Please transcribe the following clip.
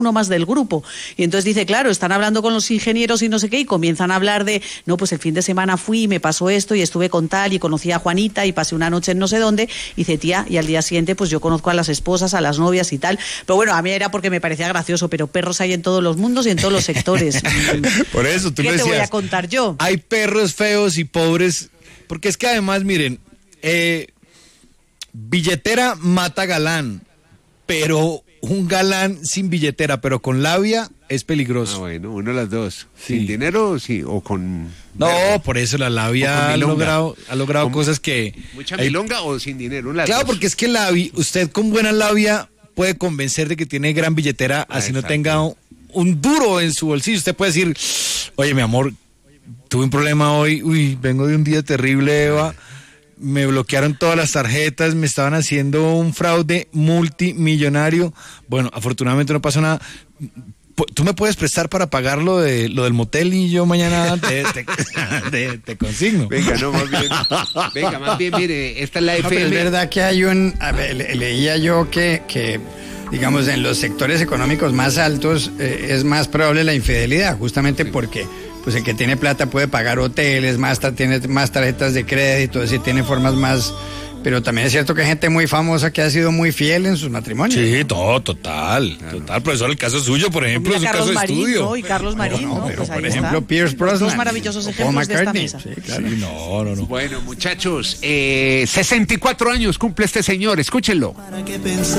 uno más del grupo. Y entonces dice, claro, están hablando con los ingenieros y no sé qué, y comienzan a hablar de, no, pues el fin de semana fui y me pasó esto y estuve con tal y conocí a Juanita y pasé una noche en no sé dónde, y dice, tía, y al día siguiente pues yo conozco a las esposas, a las novias y tal. Pero bueno, a mí era porque me parecía gracioso, pero perros hay en todos los mundos y en todos los sectores. Por eso tú ¿Qué lo decías, te voy a contar yo? hay perros feos y pobres, porque es que además, miren, billetera mata galán, pero un galán sin billetera, pero con labia, es peligroso. Ah, bueno, una de las dos. Sí. Sin dinero, sí, o con... No, por eso la labia ha logrado cosas que... ¿Mucha milonga o sin dinero? Claro, porque es que usted con buena labia puede convencer de que tiene gran billetera, así no tenga un duro en su bolsillo. Usted puede decir, oye, mi amor, tuve un problema hoy, vengo de un día terrible, Eva, me bloquearon todas las tarjetas, me estaban haciendo un fraude multimillonario. Bueno, afortunadamente no pasó nada. ¿Tú me puedes prestar para pagar lo del motel y yo mañana te consigno? Venga, no, más bien. Venga, más bien, mire, esta es la FM. Es verdad que hay leía yo que digamos, en los sectores económicos más altos es más probable la infidelidad, justamente porque pues el que tiene plata puede pagar hoteles, tiene más tarjetas de crédito, es decir, tiene formas más... Pero también es cierto que hay gente muy famosa que ha sido muy fiel en sus matrimonios. Sí, total, profesor, el caso suyo, por ejemplo, es un caso de estudio. ¿no? Y Carlos Marín, ¿no? Pero Pues por ejemplo, Pierce Brosnan. Dos maravillosos ejemplos de esta mesa. Sí, claro. Sí, no. Bueno, muchachos, 64 años cumple este señor, escúchenlo. ¿Para qué pensar?